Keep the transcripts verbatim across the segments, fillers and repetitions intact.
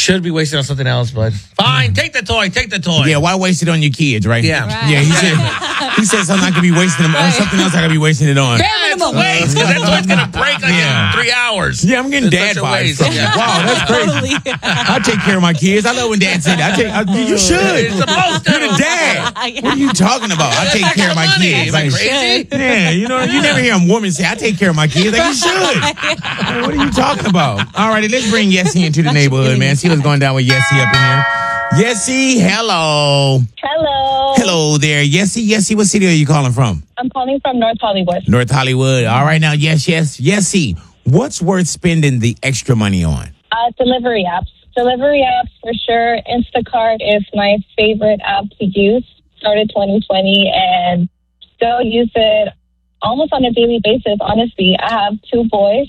should be wasted on something else, but fine. Take the toy. Take the toy. Yeah, why waste it on your kids, right? Yeah. Right. Yeah, he said, he said something I could be wasting them on, something else I could be wasting it on. Yeah, it's a waste because that toy's going to break like Yeah. in three hours. Yeah, I'm getting It's dad such a vibes waste. from you. Yeah. Wow, that's crazy. I take care of my kids. I love when dad said that. I take, I, you should. You're supposed to. You're the dad. What are you talking about? I take care of my Money. kids. Am I Like, crazy? yeah, you know, you never hear a woman say, I take care of my kids. Like, you should. Like, what are you talking about? All righty, let's bring Yessie into the neighborhood, man. See what's going down with Yessie up in here. Yessie, hello. Hello. Hello there. Yessie, Yessie, what city are you calling from? I'm calling from North Hollywood. North Hollywood. All right, now, yes, yes. Yessie, what's worth spending the extra money on? Uh, delivery apps. Delivery apps for sure. Instacart is my favorite app to use. Started twenty twenty and still use it almost on a daily basis. Honestly, I have two boys.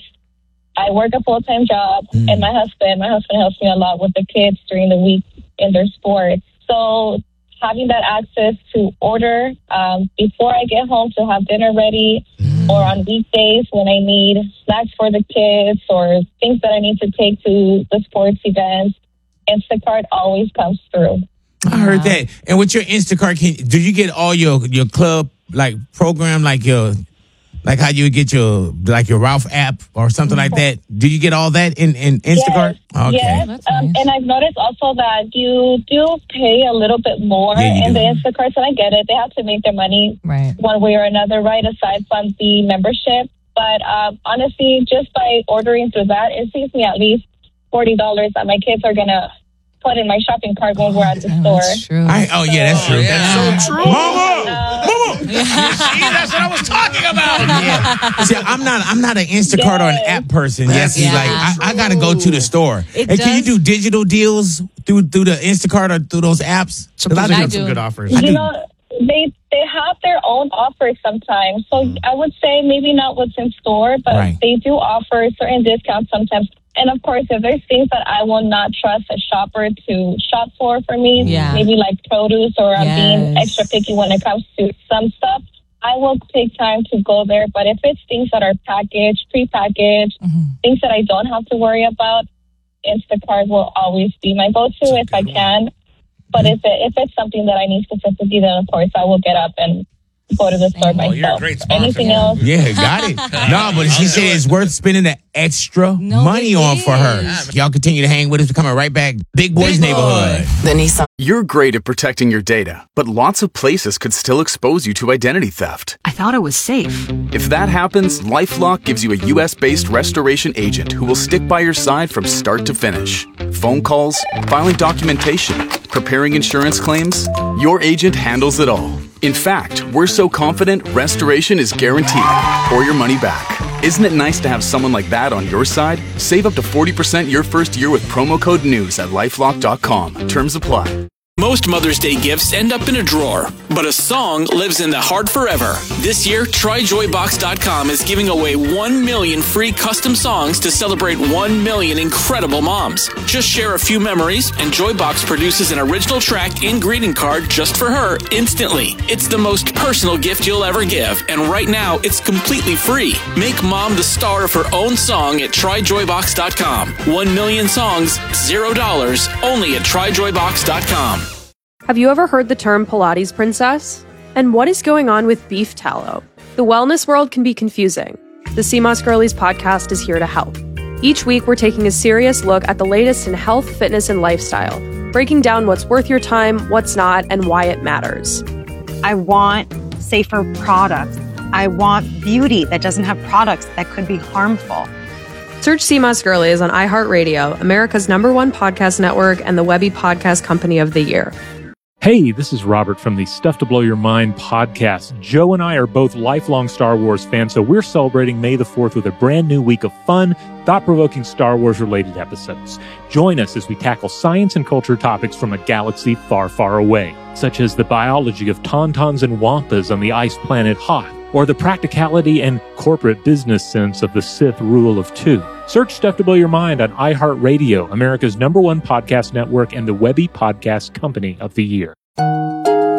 I work a full-time job, mm. and my husband, my husband helps me a lot with the kids during the week in their sports. So having that access to order um, before I get home to have dinner ready, mm. or on weekdays when I need snacks for the kids or things that I need to take to the sports events, Instacart always comes through. I heard that. And with your Instacart, can, do you get all your, your club like program, like your like how you get your like your Ralph app or something like that? Do you get all that in, in Instacart? Yes, okay. Yes. That's Um, nice. and I've noticed also that you do pay a little bit more Yeah, in do. the Instacarts, and I get it. They have to make their money Right. one way or another, right, aside from the membership. But um, honestly, just by ordering through that, it saves me at least forty dollars that my kids are going to put in my shopping cart when we're at the Oh, store. that's true. I, oh, yeah, that's true. Yeah. That's so true. Mama! Mama! See, that's what I was talking about. Yeah. See, I'm not I'm not an Instacart or an Yes. app person. That's Yes, yeah. like I, I gotta go to the store. It and can you does- do digital deals through through the Instacart or through those apps? 'Cause Sometimes I they do- got do. some good offers. I do. You know, they they have their own offers sometimes. So I would say maybe not what's in store, but Right. they do offer certain discounts sometimes. And of course, if there's things that I will not trust a shopper to shop for for me, Yeah. maybe like produce, or I'm being Yes. extra picky when it comes to some stuff, I will take time to go there. But if it's things that are packaged, prepackaged, Mm-hmm. things that I don't have to worry about, Instacart will always be my go-to if I can. But if it, if it's something that I need specifically, then of course I will get up and go to the store Oh, you're a myself. great sponsor. Anything else? Yeah, got it. No, but she said it's worth spending the extra No, money it on for her. is. Y'all continue to hang with us. We're coming right back. Big Boys Big Boy. Neighborhood. The Nissan. You're great at protecting your data, but lots of places could still expose you to identity theft. I thought it was safe. If that happens, LifeLock gives you a U S-based restoration agent who will stick by your side from start to finish. Phone calls, filing documentation, preparing insurance claims, your agent handles it all. In fact, we're so confident restoration is guaranteed or your money back. Isn't it nice to have someone like that on your side? Save up to forty percent your first year with promo code NEWS at lifelock dot com. Terms apply. Most Mother's Day gifts end up in a drawer, but a song lives in the heart forever. This year, try joy box dot com is giving away one million free custom songs to celebrate one million incredible moms. Just share a few memories, and Joybox produces an original track and greeting card just for her instantly. It's the most personal gift you'll ever give, and right now, it's completely free. Make mom the star of her own song at try joy box dot com. One million songs, zero dollars, only at try joy box dot com. Have you ever heard the term Pilates princess? And what is going on with beef tallow? The wellness world can be confusing. The C M O S Girlies podcast is here to help. Each week, we're taking a serious look at the latest in health, fitness, and lifestyle, breaking down what's worth your time, what's not, and why it matters. I want safer products. I want beauty that doesn't have products that could be harmful. Search C M O S Girlies on iHeartRadio, America's number one podcast network, and the Webby Podcast Company of the Year. Hey, this is Robert from the Stuff to Blow Your Mind podcast. Joe and I are both lifelong Star Wars fans, so we're celebrating May the fourth with a brand new week of fun, thought-provoking Star Wars-related episodes. Join us as we tackle science and culture topics from a galaxy far, far away, such as the biology of tauntauns and wampas on the ice planet Hoth, or the practicality and corporate business sense of the Sith rule of two. Search Stuff to Blow Your Mind on iHeartRadio, America's number one podcast network, and the Webby Podcast Company of the Year.